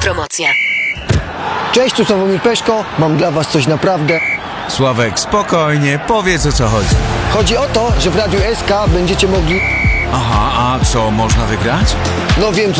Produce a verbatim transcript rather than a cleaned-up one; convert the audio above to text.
promocja. Cześć, tu Sławomir Peszko, mam dla was coś naprawdę. Sławek, spokojnie, powiedz o co chodzi. Chodzi o to, że w Radiu S K będziecie mogli... Aha, a co można wygrać? No wiem,